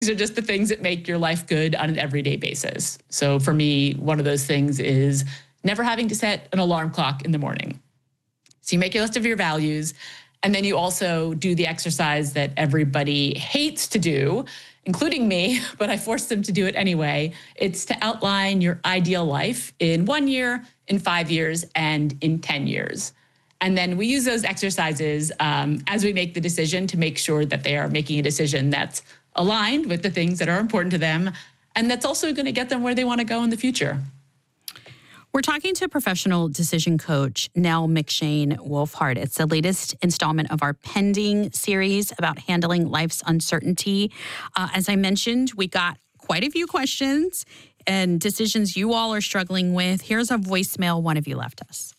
are just the things that make your life good on an everyday basis. So for me, one of those things is never having to set an alarm clock in the morning. So you make your list of your values, and then you also do the exercise that everybody hates to do, including me, but I force them to do it anyway. It's to outline your ideal life in 1 year, in 5 years, and in 10 years. And then we use those exercises as we make the decision to make sure that they are making a decision that's aligned with the things that are important to them, and that's also going to get them where they want to go in the future. We're talking to professional decision coach Nell McShane Wolfhard. It's the latest installment of our pending series about handling life's uncertainty. As I mentioned, we got quite a few questions and decisions you all are struggling with. Here's a voicemail one of you left us.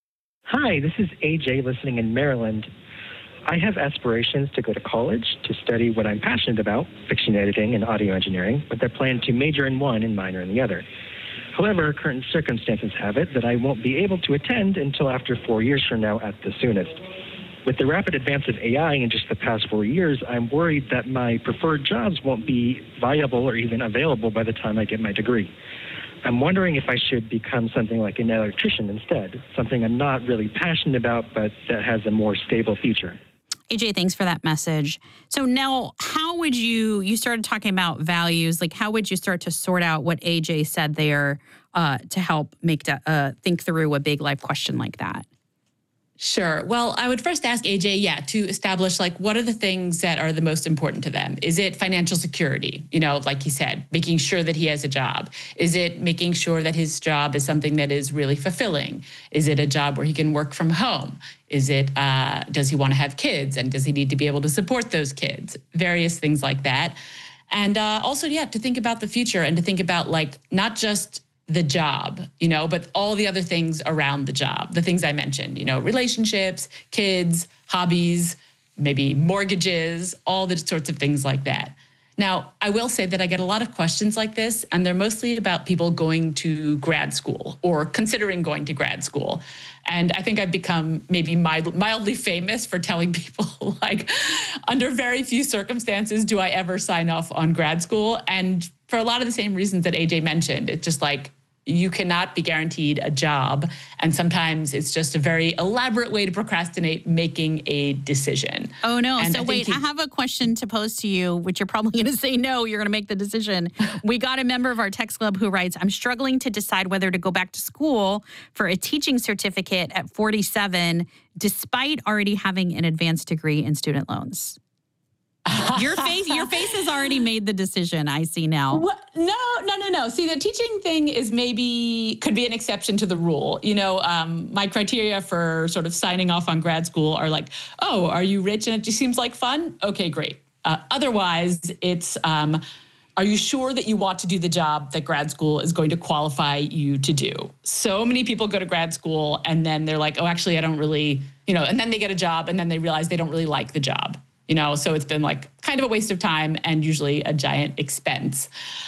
Hi, this is AJ listening in Maryland. I have aspirations to go to college to study what I'm passionate about, fiction editing and audio engineering, but I plan to major in one and minor in the other. However, current circumstances have it that I won't be able to attend until after 4 years from now at the soonest. With the rapid advance of AI in just the past 4 years, I'm worried that my preferred jobs won't be viable or even available by the time I get my degree. I'm wondering if I should become something like an electrician instead, something I'm not really passionate about, but that has a more stable future. AJ, thanks for that message. So now, how would you started talking about values, like how would you start to sort out what AJ said there to help make think through a big life question like that? Sure. Well, I would first ask AJ, to establish like what are the things that are the most important to them? Is it financial security? Like he said, making sure that he has a job. Is it making sure that his job is something that is really fulfilling? Is it a job where he can work from home? Is it, does he want to have kids? And does he need to be able to support those kids? Various things like that. And also, to think about the future and to think about like not just the job, but all the other things around the job, the things I mentioned, relationships, kids, hobbies, maybe mortgages, all the sorts of things like that. Now, I will say that I get a lot of questions like this, and they're mostly about people going to grad school or considering going to grad school. And I think I've become maybe mildly famous for telling people, like, under very few circumstances do I ever sign off on grad school. And for a lot of the same reasons that AJ mentioned, it's just like, you cannot be guaranteed a job. And sometimes it's just a very elaborate way to procrastinate making a decision. Oh, no. And so wait, I have a question to pose to you, which you're probably going to say no, you're going to make the decision. We got a member of our text club who writes, I'm struggling to decide whether to go back to school for a teaching certificate at 47, despite already having an advanced degree in student loans. Your face has already made the decision, I see now. What? No. See, the teaching thing could be an exception to the rule. My criteria for sort of signing off on grad school are like, oh, are you rich and it just seems like fun? Okay, great. Otherwise, it's, are you sure that you want to do the job that grad school is going to qualify you to do? So many people go to grad school and then they're like, oh, actually, I don't really, and then they get a job and then they realize they don't really like the job. So it's been like kind of a waste of time and usually a giant expense.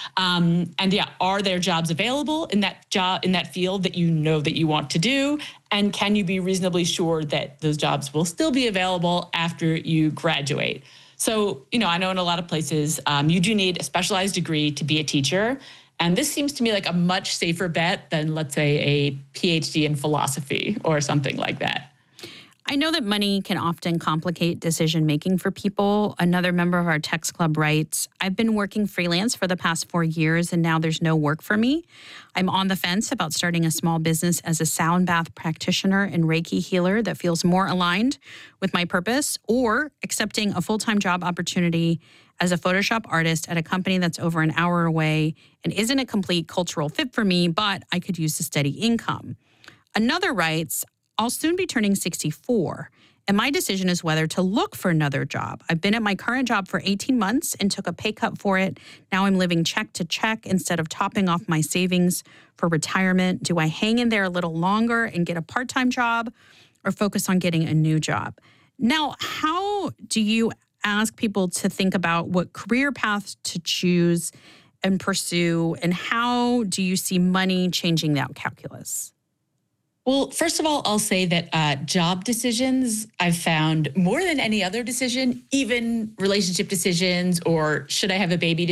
Are there jobs available in that field that that you want to do? And can you be reasonably sure that those jobs will still be available after you graduate? So, I know in a lot of places, you do need a specialized degree to be a teacher. And this seems to me like a much safer bet than, let's say, a PhD in philosophy or something like that. I know that money can often complicate decision-making for people. Another member of our text club writes, I've been working freelance for the past 4 years, and now there's no work for me. I'm on the fence about starting a small business as a sound bath practitioner and Reiki healer that feels more aligned with my purpose, or accepting a full-time job opportunity as a Photoshop artist at a company that's over an hour away and isn't a complete cultural fit for me, but I could use a steady income. Another writes, I'll soon be turning 64, and my decision is whether to look for another job. I've been at my current job for 18 months and took a pay cut for it. Now I'm living check to check instead of topping off my savings for retirement. Do I hang in there a little longer and get a part-time job or focus on getting a new job? Now, how do you ask people to think about what career paths to choose and pursue, and how do you see money changing that calculus? Well, first of all, I'll say that job decisions I've found more than any other decision, even relationship decisions or should I have a baby